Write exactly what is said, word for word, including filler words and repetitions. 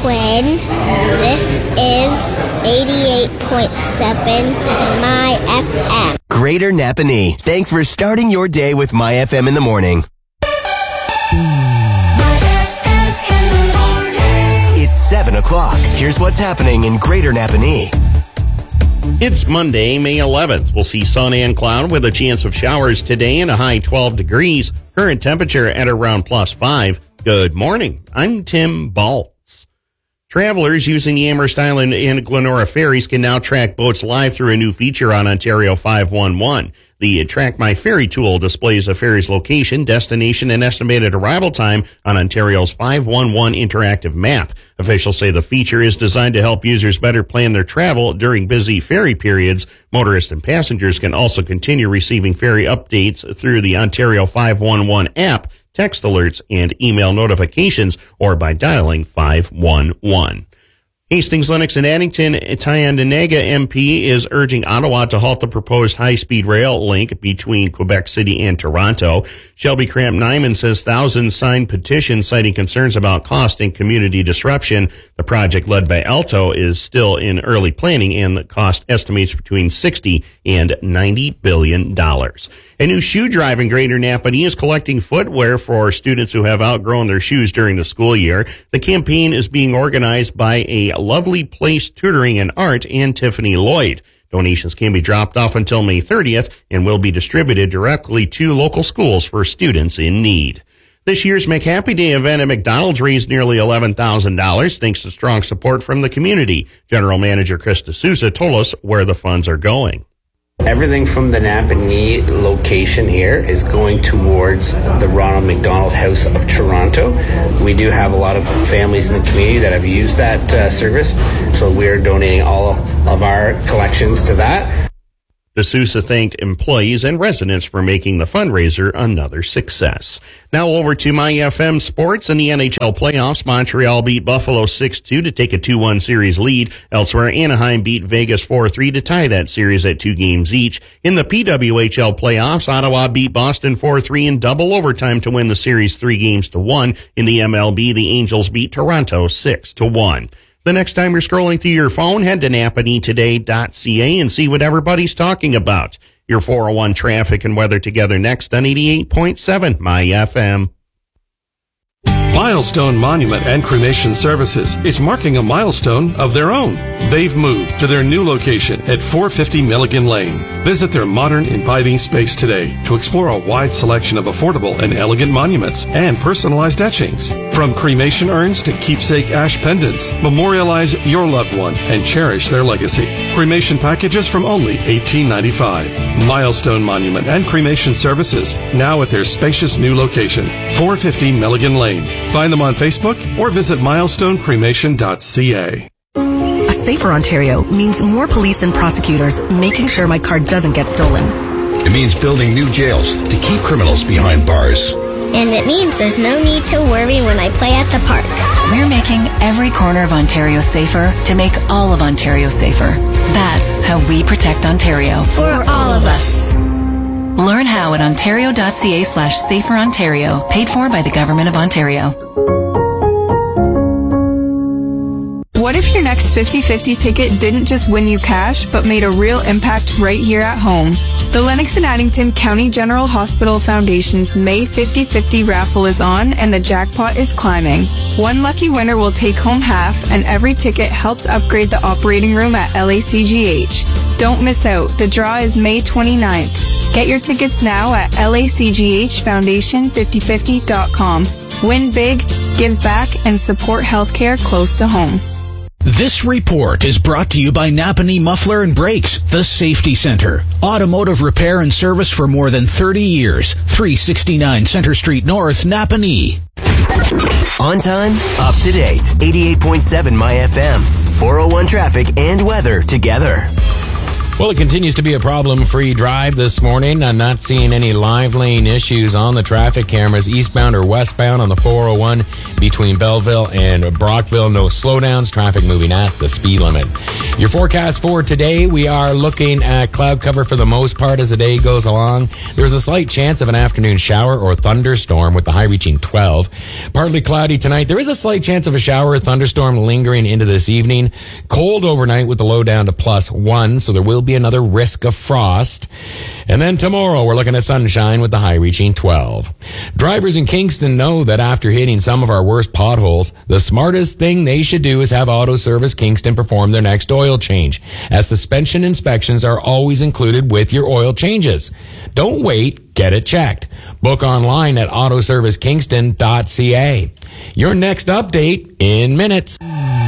Quinn. This is eighty-eight point seven My F M. Greater Napanee. Thanks for starting your day with My F M in the morning. It's seven o'clock. Here's what's happening in Greater Napanee. It's Monday, May eleventh. We'll see sun and cloud with a chance of showers today and a high twelve degrees. Current temperature at around plus five. Good morning. I'm Tim Baltz. Travelers using the Amherst Island and Glenora ferries can now track boats live through a new feature on Ontario five one one. The Track My Ferry tool displays a ferry's location, destination, and estimated arrival time on Ontario's five one one interactive map. Officials say the feature is designed to help users better plan their travel during busy ferry periods. Motorists and passengers can also continue receiving ferry updates through the Ontario five one one app, text alerts, and email notifications, or by dialing five one one. Hastings, Lennox, and Addington, Tynanaga M P is urging Ottawa to halt the proposed high-speed rail link between Quebec City and Toronto. Shelby Cramp-Nyman says thousands signed petitions citing concerns about cost and community disruption. The project, led by Alto, is still in early planning, and the cost estimates between sixty and ninety billion dollars. A new shoe drive in Greater Napanee is collecting footwear for students who have outgrown their shoes during the school year. The campaign is being organized by a Lovely Place Tutoring and Art and Tiffany Lloyd. Donations can be dropped off until May thirtieth and will be distributed directly to local schools for students in need. This year's McHappy Day event at McDonald's raised nearly eleven thousand dollars thanks to strong support from the community. General Manager Chris D'Souza told us where the funds are going. Everything from the Napanee location here is going towards the Ronald McDonald House of Toronto. We do have a lot of families in the community that have used that uh, service, so we are donating all of our collections to that. D'Souza thanked employees and residents for making the fundraiser another success. Now over to My F M Sports and the N H L playoffs. Montreal beat Buffalo six two to take a two one series lead. Elsewhere, Anaheim beat Vegas four three to tie that series at two games each. In the P W H L playoffs, Ottawa beat Boston four three in double overtime to win the series three games to one. In the M L B, the Angels beat Toronto six to one. The next time you're scrolling through your phone, head to Napanee Today dot C A and see what everybody's talking about. Your four oh one traffic and weather together next on eighty-eight point seven My F M. Milestone Monument and Cremation Services is marking a milestone of their own. They've moved to their new location at four fifty Milligan Lane. Visit their modern, inviting space today to explore a wide selection of affordable and elegant monuments and personalized etchings. From cremation urns to keepsake ash pendants, memorialize your loved one and cherish their legacy. Cremation packages from only eighteen ninety-five. Milestone Monument and Cremation Services, now at their spacious new location, four fifty Milligan Lane. Find them on Facebook or visit milestone cremation dot C A. A safer Ontario means more police and prosecutors making sure my car doesn't get stolen. It means building new jails to keep criminals behind bars. And it means there's no need to worry when I play at the park. We're making every corner of Ontario safer to make all of Ontario safer. That's how we protect Ontario. For all of us. Learn how at ontario dot C A slash safer Ontario. Paid for by the Government of Ontario. What if your next fifty fifty ticket didn't just win you cash, but made a real impact right here at home? The Lennox and Addington County General Hospital Foundation's May fifty fifty raffle is on, and the jackpot is climbing. One lucky winner will take home half, and every ticket helps upgrade the operating room at L A C G H. Don't miss out. The draw is May twenty-ninth. Get your tickets now at L A C G H foundation fifty fifty dot com. Win big, give back, and support healthcare close to home. This report is brought to you by Napanee Muffler and Brakes, the Safety Center. Automotive repair and service for more than thirty years. three sixty-nine Center Street North, Napanee. On time, up to date. eighty-eight point seven My F M. four oh one traffic and weather together. Well, it continues to be a problem-free drive this morning. I'm not seeing any live lane issues on the traffic cameras, eastbound or westbound on the four oh one between Belleville and Brockville. No slowdowns, traffic moving at the speed limit. Your forecast for today, we are looking at cloud cover for the most part as the day goes along. There's a slight chance of an afternoon shower or thunderstorm with the high reaching twelve. Partly cloudy tonight. There is a slight chance of a shower or thunderstorm lingering into this evening. Cold overnight with the low down to plus one, so there will be another risk of frost. And then tomorrow we're looking at sunshine with the high reaching twelve. Drivers in Kingston know that after hitting some of our worst potholes, the smartest thing they should do is have Auto Service Kingston perform their next oil change, as suspension inspections are always included with your oil changes. Don't wait, get it checked. Book online at auto service kingston dot c a. Your next update in minutes.